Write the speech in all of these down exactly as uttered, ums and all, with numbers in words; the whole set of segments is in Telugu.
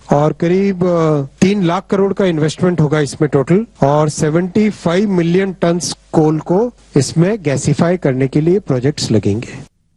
और करीब तीन लाख करोड़ का इन्वेस्टमेंट होगा इसमें टोटल और पचहत्तर मिलियन टन कोल को इसमें गैसिफाई करने के लिए प्रोजेक्ट्स लगेंगे।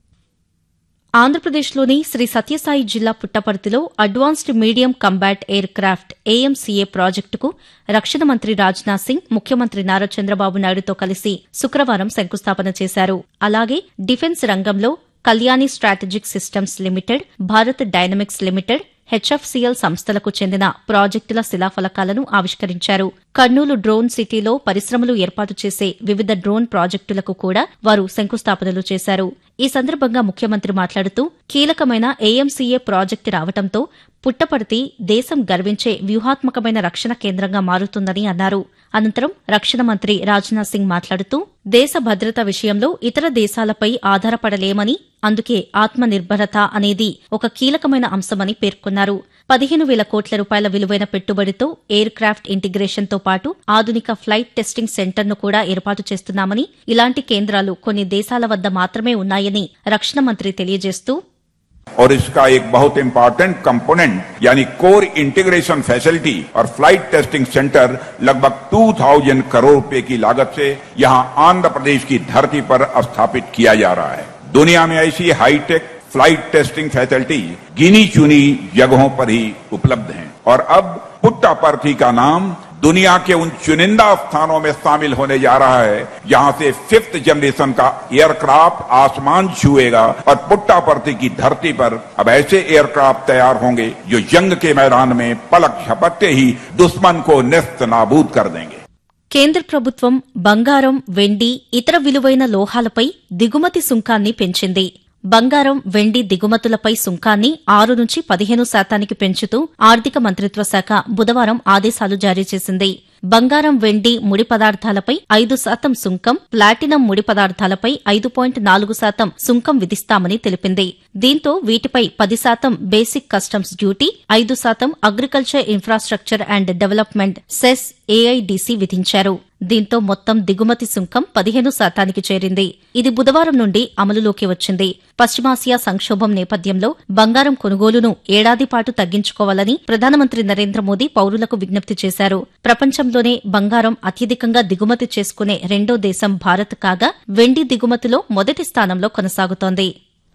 ఆంధ్రప్రదేశ్లోని శ్రీ సత్యసాయి జిల్లా పుట్టపర్తిలో advanced medium combat air craft AMCA ప్రాజెక్టుకు రక్షణ మంత్రి రాజ్నాథ్ సింగ్ ముఖ్యమంత్రి నారా చంద్రబాబు నాయుడుతో కలిసి శుక్రవారం శంకుస్థాపన చేశారు. అలాగే డిఫెన్స్ రంగంలో Kalyani strategic systems limited, Bharat dynamics limited, HFCL సంస్థలకు చెందిన ప్రాజెక్టుల శిలాఫలకాలను ఆవిష్కరించారు. కర్నూలు డ్రోన్ సిటీలో పరిశ్రమలు ఏర్పాటు చేసే వివిధ డ్రోన్ ప్రాజెక్టులకు కూడా వారు శంకుస్థాపనలు చేశారు. ఈ సందర్భంగా ముఖ్యమంత్రి మాట్లాడుతూ కీలకమైన ఏఎంసీఏ ప్రాజెక్టు రావడంతో పుట్టపర్తి దేశం గర్వించే వ్యూహాత్మకమైన రక్షణ కేంద్రంగా మారుతుందని అన్నారు. అనంతరం రక్షణ మంత్రి రాజ్నాథ్ సింగ్ మాట్లాడుతూ దేశ భద్రత విషయంలో ఇతర దేశాలపై ఆధారపడలేమని, అందుకే ఆత్మ నిర్భరత అనేది ఒక కీలకమైన అంశమని పేర్కొన్నారు. పదిహేను వేల కోట్ల రూపాయల విలువైన పెట్టుబడితో ఎయిర్ క్రాఫ్ట్ ఇంటిగ్రేషన్తో పాటు ఆధునిక ఫ్లైట్ టెస్టింగ్ సెంటర్ను కూడా ఏర్పాటు చేస్తున్నామని, ఇలాంటి కేంద్రాలు కొన్ని దేశాల వద్ద మాత్రమే ఉన్నాయని రక్షణ మంత్రి తెలియజేస్తూ और इसका एक बहुत इंपॉर्टेंट कंपोनेंट यानी कोर इंटीग्रेशन फैसिलिटी और फ्लाइट टेस्टिंग सेंटर लगभग दो हज़ार करोड़ रुपए की लागत से यहां आंध्र प्रदेश की धरती पर स्थापित किया जा रहा है। दुनिया में ऐसी हाईटेक फ्लाइट टेस्टिंग फैसिलिटी गिनी चुनी जगहों पर ही उपलब्ध हैं और अब पुट्टापर्थी का नाम दुनिया के उन चुनिंदा स्थानों में शामिल होने जा रहा है जहां से फिफ्थ जनरेशन का एयरक्राफ्ट आसमान छुएगा और पुट्टापर्थी की धरती पर अब ऐसे एयरक्राफ्ट तैयार होंगे जो जंग के मैदान में पलक झपकते ही दुश्मन को नेस्त नाबूद कर देंगे। కేంద్ర ప్రభుత్వం బంగారం, వెండి, ఇతర విలువైన లోహాలపై దిగుమతి సుంకాన్ని పెంచింది. బంగారం, వెండి దిగుమతులపై సుంకాన్ని ఆరు నుంచి పదిహేను శాతానికి పెంచుతూ ఆర్థిక మంత్రిత్వ శాఖ బుధవారం ఆదేశాలు జారీ చేసింది. బంగారం, వెండి ముడి పదార్థాలపై ఐదు శాతం సుంకం, ప్లాటినం ముడి పదార్థాలపై ఐదు పాయింట్ నాలుగు శాతం సుంకం విధిస్తామని తెలిపింది. దీంతో వీటిపై పది శాతం బేసిక్ కస్టమ్స్ డ్యూటీ, ఐదు శాతం agriculture infrastructure and development cess ఏఐడీసీ విధించారు. దీంతో మొత్తం దిగుమతి సుంకం పదిహేను శాతానికి చేరింది. ఇది బుధవారం నుండి అమలులోకి వచ్చింది. పశ్చిమాసియా సంక్షోభం నేపథ్యంలో బంగారం కొనుగోలును ఏడాది పాటు తగ్గించుకోవాలని ప్రధానమంత్రి నరేంద్ర మోదీ పౌరులకు విజ్ఞప్తి చేశారు. ప్రపంచంలోనే బంగారం అత్యధికంగా దిగుమతి చేసుకునే రెండో దేశం భారత్ కాగా, వెండి దిగుమతిలో మొదటి స్థానంలో కొనసాగుతోంది.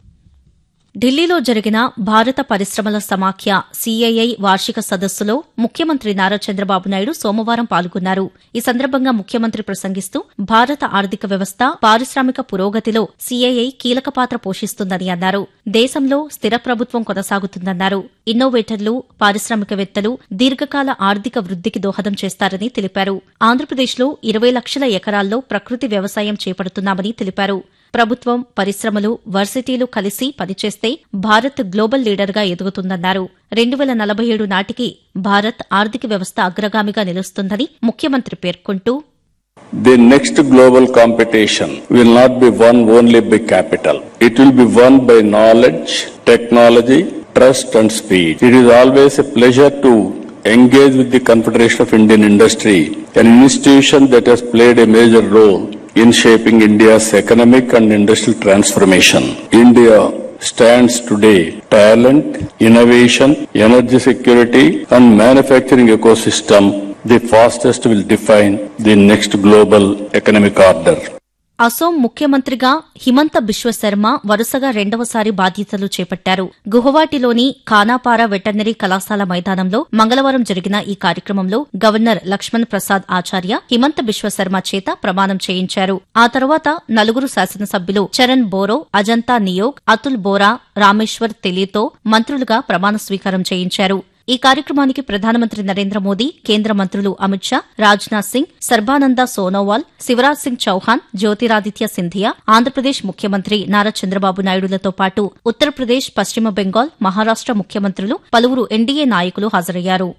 ఢిల్లీలో జరిగిన భారత పరిశ్రమల సమాఖ్య సీఐఐ వార్షిక సదస్సులో ముఖ్యమంత్రి నారా చంద్రబాబు నాయుడు సోమవారం పాల్గొన్నారు. ఈ సందర్భంగా ముఖ్యమంత్రి ప్రసంగిస్తూ భారత ఆర్థిక వ్యవస్థ, పారిశ్రామిక పురోగతిలో సీఐఐ కీలక పాత్ర పోషిస్తుందని అన్నారు. దేశంలో స్థిర ప్రభుత్వం కొనసాగుతుందన్నారు. ఇన్నోవేటర్లు, పారిశ్రామికవేత్తలు దీర్ఘకాల ఆర్థిక వృద్దికి దోహదం చేస్తారని తెలిపారు. ఆంధ్రప్రదేశ్లో ఇరవై లక్షల ఎకరాల్లో ప్రకృతి వ్యవసాయం చేపడుతున్నామని తెలిపారు. ప్రభుత్వం, పరిశ్రమలు, వర్సిటీలు కలిసి పనిచేస్తే భారత్ గ్లోబల్ లీడర్గా ఎదుగుతుందన్నారు. రెండు వేల నలభై ఏడు నాటికి భారత్ ఆర్థిక వ్యవస్థ అగ్రగామిగా నిలుస్తుందని ముఖ్యమంత్రి పేర్కొంటూ The next global competition will not be won only by capital. It will be won by knowledge, technology, trust and speed. It is always a pleasure to engage with the Confederation of Indian Industry, an institution that has played a major role in shaping India's economic and industrial transformation. India stands today talent, innovation, energy security and manufacturing ecosystem. The fastest will define the next global economic order. Assam ముఖ్యమంత్రిగా హిమంత బిశ్వ శర్మ వరుసగా రెండవసారి బాధ్యతలు చేపట్టారు. గుహవాటిలోని ఖానాపారా వెటర్నరీ కళాశాల మైదానంలో మంగళవారం జరిగిన ఈ కార్యక్రమంలో గవర్నర్ లక్ష్మణ్ ప్రసాద్ ఆచార్య హిమంత బిశ్వ శర్మ చేత ప్రమాణం చేయించారు. ఆ తర్వాత నలుగురు శాసనసభ్యులు చరణ్ బోరో, అజంతా నియోగ్, అతుల్ బోరా, రామేశ్వర్ తెలీతో మంత్రులుగా ప్రమాణ స్వీకారం చేయించారు. ఈ కార్యక్రమానికి ప్రధానమంత్రి నరేంద్ర మోదీ, కేంద్ర మంత్రులు అమిత్ షా, రాజ్నాథ్ సింగ్, సర్బానంద సోనోవాల్, శివరాజ్ సింగ్ చౌహాన్, జ్యోతిరాదిత్య సింధియా, ఆంధ్రప్రదేశ్ ముఖ్యమంత్రి నారా చంద్రబాబు నాయుడులతో పాటు ఉత్తరప్రదేశ్, పశ్చిమ బెంగాల్, మహారాష్ట ముఖ్యమంత్రులు, పలువురు ఎన్డీఏ నాయకులు హాజరయ్యారు.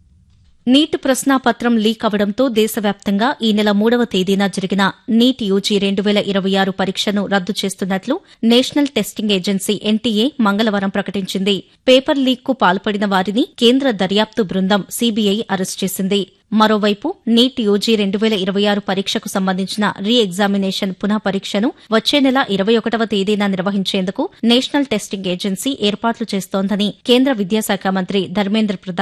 నీట్ ప్రశ్నాపత్రం లీక్ అవడంతో దేశవ్యాప్తంగా ఈ నెల మూడవ తేదీన జరిగిన నీట్ యూజీ రెండు వేల ఇరవై ఆరు పరీక్షను రద్దు చేస్తున్నట్లు నేషనల్ టెస్టింగ్ ఏజెన్సీ ఎన్టీఏ మంగళవారం ప్రకటించింది. పేపర్ లీక్ కు పాల్పడిన వారిని కేంద్ర దర్యాప్తు బృందం సీబీఐ అరెస్టు చేసింది. మరోవైపు నీట్ యూజీ రెండు వేల ఇరవై ఆరు పరీక్షకు సంబంధించిన రీ ఎగ్జామినేషన్ పునః పరీక్షను వచ్చే నెల ఇరవై ఒకటవ తేదీన నిర్వహించేందుకు నేషనల్ టెస్టింగ్ ఏజెన్సీ ఏర్పాట్లు చేస్తోందని కేంద్ర విద్యాశాఖ మంత్రి ధర్మేంద్ర ప్రధాన్